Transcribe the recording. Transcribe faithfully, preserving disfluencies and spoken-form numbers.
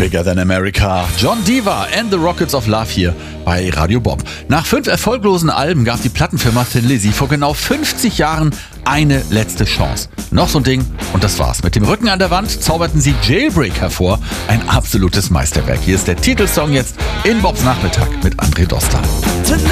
Bigger Than America. John Diva and the Rockets of Love hier bei Radio Bob. Nach fünf erfolglosen Alben gab die Plattenfirma Thin Lizzy vor genau fünfzig Jahren eine letzte Chance. Noch so ein Ding und das war's. Mit dem Rücken an der Wand zauberten sie Jailbreak hervor. Ein absolutes Meisterwerk. Hier ist der Titelsong jetzt in Bobs Nachmittag mit André Dostal.